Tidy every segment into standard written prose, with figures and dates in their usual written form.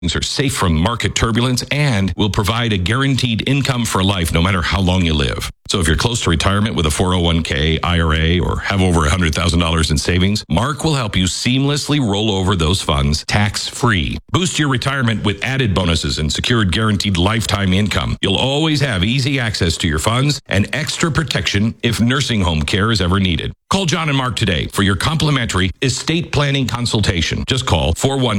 are safe from market turbulence and will provide a guaranteed income for life no matter how long you live. So if you're close to retirement with a 401k, IRA, or have over $100,000 in savings, Mark will help you seamlessly roll over those funds tax-free. Boost your retirement with added bonuses and secured guaranteed lifetime income. You'll always have easy access to your funds and extra protection if nursing home care is ever needed. Call John and Mark today for your complimentary estate planning consultation. Just call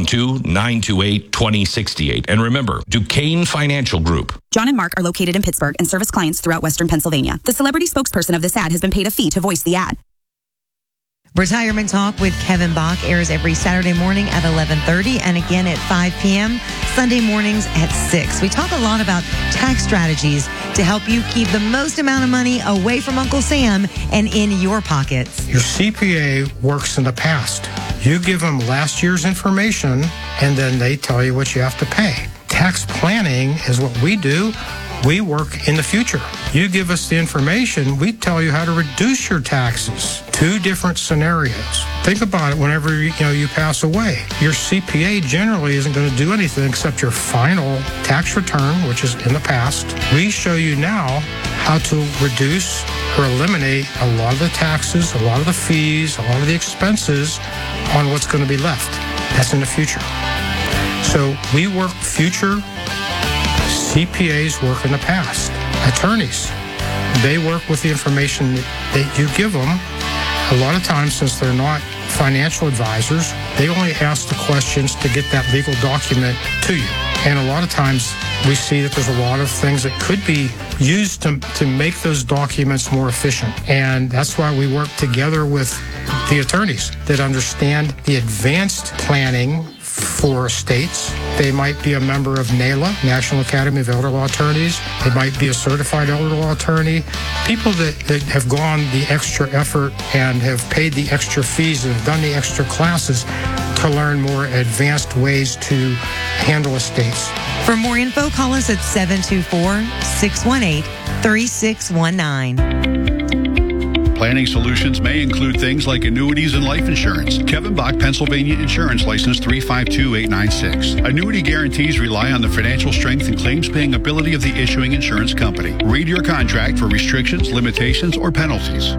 412-928-2068. And remember, Duquesne Financial Group. John and Mark are located in Pittsburgh and service clients throughout Western Pennsylvania. The celebrity spokesperson of this ad has been paid a fee to voice the ad. Retirement Talk with Kevin Bach airs every Saturday morning at 11:30 and again at 5 p.m. Sunday mornings at 6. We talk a lot about tax strategies to help you keep the most amount of money away from Uncle Sam and in your pockets. Your CPA works in the past. You give them last year's information and then they tell you what you have to pay. Tax planning is what we do. We work in the future. You give us the information, we tell you how to reduce your taxes. 2 different scenarios. Think about it whenever you pass away. Your CPA generally isn't going to do anything except your final tax return, which is in the past. We show you now how to reduce or eliminate a lot of the taxes, a lot of the fees, a lot of the expenses on what's going to be left. That's in the future. So we work future. CPAs work in the past. Attorneys, they work with the information that you give them. A lot of times, since they're not financial advisors, they only ask the questions to get that legal document to you. And a lot of times, we see that there's a lot of things that could be used to make those documents more efficient. And that's why we work together with the attorneys that understand the advanced planning for states. They might be a member of NALA, National Academy of Elder Law Attorneys. They might be a certified elder law attorney. People that have gone the extra effort and have paid the extra fees and have done the extra classes to learn more advanced ways to handle estates. For more info, call us at 724-618-3619. Planning solutions may include things like annuities and life insurance. Kevin Bach, Pennsylvania Insurance License 352896. Annuity guarantees rely on the financial strength and claims-paying ability of the issuing insurance company. Read your contract for restrictions, limitations, or penalties.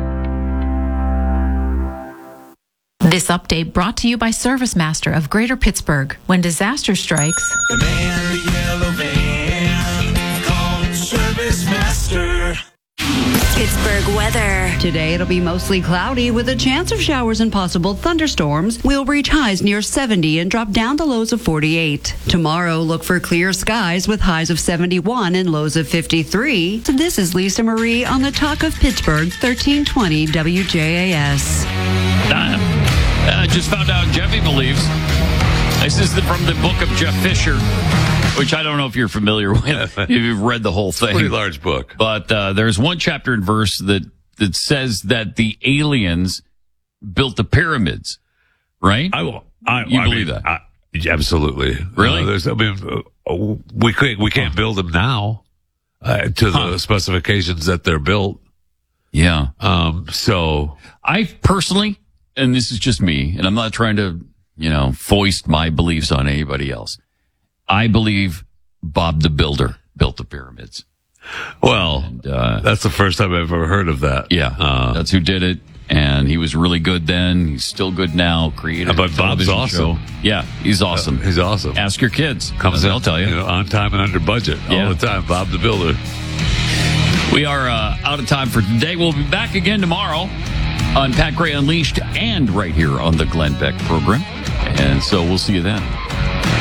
This update brought to you by ServiceMaster of Greater Pittsburgh. When disaster strikes, the man, the yellow van, called ServiceMaster. Pittsburgh weather. Today it'll be mostly cloudy with a chance of showers and possible thunderstorms. We'll reach highs near 70 and drop down to lows of 48. Tomorrow, look for clear skies with highs of 71 and lows of 53. So this is Lisa Marie on the Talk of Pittsburgh, 1320 WJAS. I just found out Jeffy believes. This is from the book of Jeff Fisher, which I don't know if you're familiar with, if you've read the whole thing. Pretty large book. But there's one chapter and verse that says that the aliens built the pyramids, right? You believe that? Absolutely. Really? We can't build them now to the specifications that they're built. Yeah. So I personally, and this is just me, and I'm not trying to, foist my beliefs on anybody else. I believe Bob the Builder built the pyramids. Well, that's the first time I've ever heard of that. Yeah, that's who did it, and he was really good then. He's still good now. Created but Bob's awesome. Show. Yeah, he's awesome. He's awesome. Ask your kids. They'll tell you. On time and under budget all the time. Bob the Builder. We are out of time for today. We'll be back again tomorrow on Pat Gray Unleashed and right here on the Glenn Beck program. And so we'll see you then.